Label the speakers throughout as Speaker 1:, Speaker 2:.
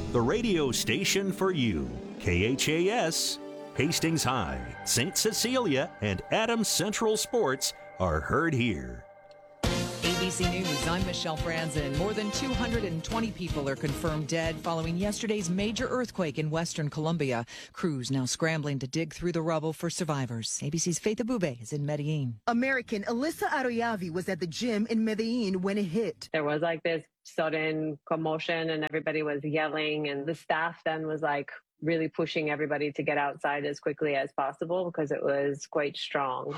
Speaker 1: the radio station for you. KHAS, Hastings High, St. Cecilia, and Adams Central Sports are heard here.
Speaker 2: ABC News, I'm Michelle Franzen. More than 220 people are confirmed dead following yesterday's major earthquake in western Colombia. Crews now scrambling to dig through the rubble for survivors. ABC's Faith Abube is in Medellin.
Speaker 3: American Alyssa Aroyavi was at the gym in Medellin when it hit.
Speaker 4: There was like this sudden commotion and everybody was yelling, and the staff then was like really pushing everybody to get outside as quickly as possible because it was quite strong.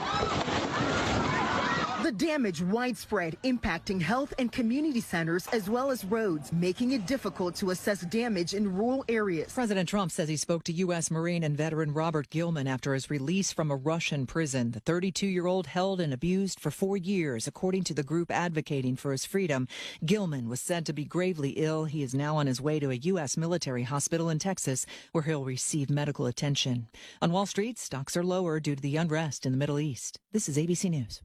Speaker 3: The damage widespread, impacting health and community centers as well as roads, making it difficult to assess damage in rural areas.
Speaker 2: President Trump says he spoke to U.S. Marine and veteran Robert Gilman after his release from a Russian prison. The 32-year-old held and abused for 4 years, according to the group advocating for his freedom. Gilman was said to be gravely ill. He is now on his way to a U.S. military hospital in Texas, where he'll receive medical attention. On Wall Street, stocks are lower due to the unrest in the Middle East. This is ABC News.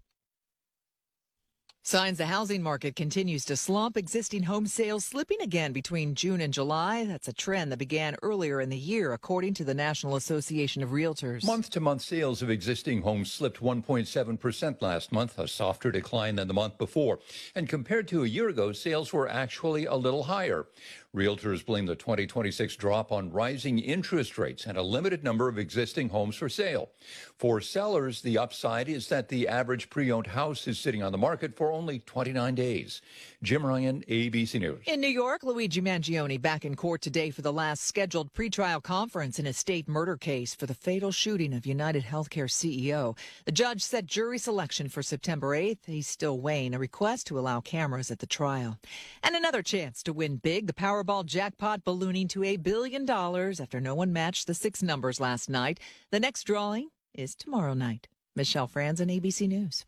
Speaker 2: Signs the housing market continues to slump. Existing home sales slipping again between June and July. That's a trend that began earlier in the year, according to the National Association of Realtors.
Speaker 5: Month-to-month sales of existing homes slipped 1.7% last month, a softer decline than the month before. And compared to a year ago, sales were actually a little higher. Realtors blame the 2026 drop on rising interest rates and a limited number of existing homes for sale. For sellers, the upside is that the average pre-owned house is sitting on the market for only 29 days. Jim Ryan, ABC News.
Speaker 2: In New York, Luigi Mangione back in court today for the last scheduled pretrial conference in a state murder case for the fatal shooting of United Healthcare CEO. The judge set jury selection for September 8th. He's still weighing a request to allow cameras at the trial. And another chance to win big. The Powerball jackpot ballooning to $1 billion after no one matched the 6 numbers last night. The next drawing is tomorrow night. Michelle Franzen, ABC News.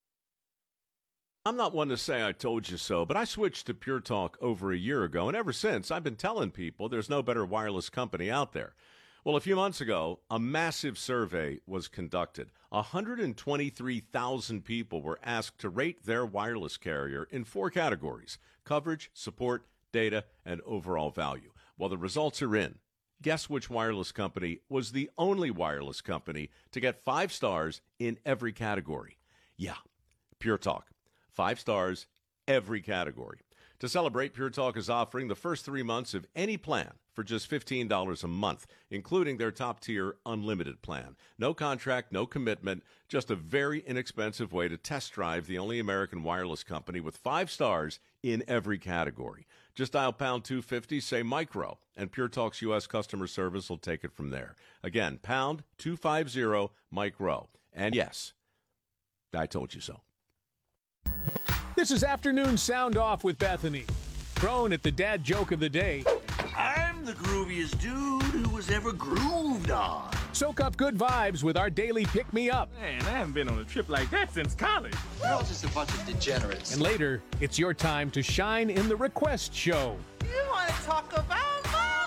Speaker 6: I'm not one to say I told you so, but I switched to Pure Talk over a year ago, and ever since I've been telling people there's no better wireless company out there. Well, a few months ago, a massive survey was conducted. 123,000 people were asked to rate their wireless carrier in 4 categories: coverage, support, data, and overall value. Well, the results are in. Guess which wireless company was the only wireless company to get 5 stars in every category? Yeah, Pure Talk. 5 stars, every category. To celebrate, Pure Talk is offering the first 3 months of any plan for just $15 a month, including their top-tier unlimited plan. No contract, no commitment, just a very inexpensive way to test drive the only American wireless company with 5 stars in every category. Just dial pound 250, say micro, and Pure Talk's U.S. customer service will take it from there. Again, pound 250 micro. And yes, I told you so.
Speaker 7: This is Afternoon Sound Off with Bethany. Thrown at the dad joke of the day.
Speaker 8: I'm the grooviest dude who was ever grooved on.
Speaker 7: Soak up good vibes with our daily pick-me-up.
Speaker 9: Man, I haven't been on a trip like that since college.
Speaker 10: We're all just a bunch of degenerates.
Speaker 7: And later, it's your time to shine in the request show.
Speaker 11: You want to talk about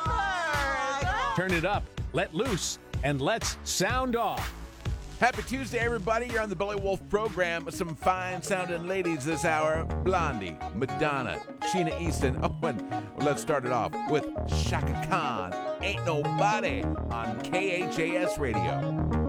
Speaker 11: mama?
Speaker 7: Turn it up, let loose, and let's sound off.
Speaker 12: Happy Tuesday, everybody. You're on the Billy Wolf program. Some fine-sounding ladies this hour. Blondie, Madonna, Sheena Easton. Oh, and let's start it off with Shaka Khan. Ain't Nobody on KHAS Radio.